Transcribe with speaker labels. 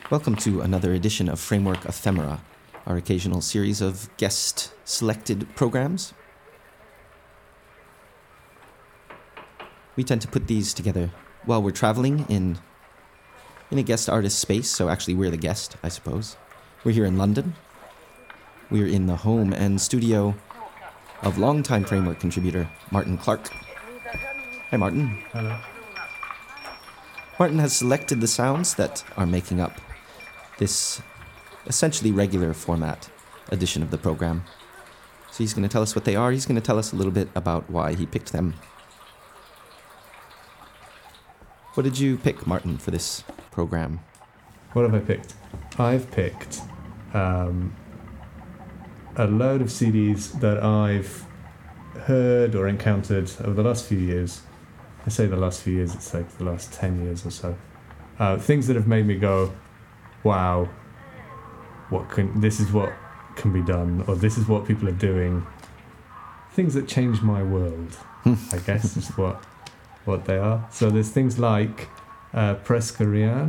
Speaker 1: Welcome to another edition of Framework Ephemera, our occasional series of guest-selected programs. We tend to put these together while we're traveling in a guest artist space, so actually we're the guest, I suppose. We're here in London. We're in the home and studio of longtime Framework contributor Martin Clark. Hi, Martin.
Speaker 2: Hello.
Speaker 1: Martin has selected the sounds that are making up this essentially regular format edition of the program. So he's going to tell us what they are. He's going to tell us a little bit about why he picked them. What did you pick, Martin, for this program?
Speaker 2: What have I picked? I've picked a load of CDs that I've heard or encountered over the last few years. I say the last few years, it's like the last 10 years or so. Things that have made me go, wow, this is what can be done, or this is what people are doing. Things that change my world, I guess, is what they are. So there's things like Presque Rien,